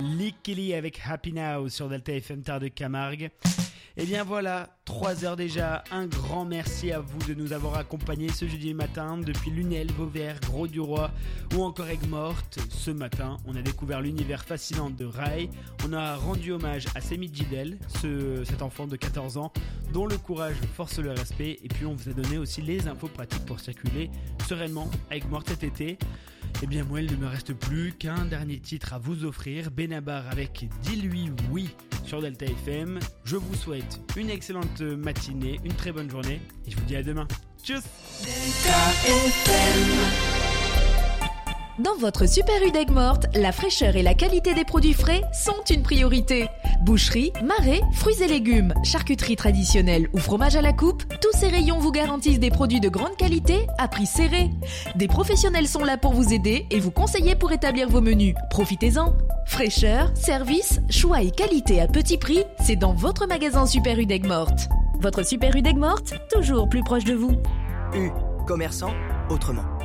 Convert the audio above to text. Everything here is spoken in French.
Lickily avec Happy Now sur Delta FM Terre de Camargue. Et bien voilà, 3 heures déjà, un grand merci à vous de nous avoir accompagnés ce jeudi matin depuis Lunel, Vauvert, Grau-du-Roi ou encore Aigues-Mortes. Ce matin, on a découvert l'univers fascinant de Rai, on a rendu hommage à Semi Gidel, cet enfant de 14 ans dont le courage force le respect, et puis on vous a donné aussi les infos pratiques pour circuler sereinement à Aigues-Mortes cet été. Et bien moi, il ne me reste plus qu'un dernier titre à vous offrir, Benabar avec Dis-lui oui sur Delta FM. Je vous souhaite une excellente matinée, une très bonne journée et je vous dis à demain. Tchuss. Delta FM. Dans votre Super U d'Aigues-Mortes, la fraîcheur et la qualité des produits frais sont une priorité. Boucherie, marais, fruits et légumes, charcuterie traditionnelle ou fromage à la coupe, tous ces rayons vous garantissent des produits de grande qualité à prix serré. Des professionnels sont là pour vous aider et vous conseiller pour établir vos menus. Profitez-en. Fraîcheur, service, choix et qualité à petit prix, c'est dans votre magasin Super U d'Aigues-Mortes. Votre Super U d'Aigues-Mortes, toujours plus proche de vous. U, commerçant, autrement.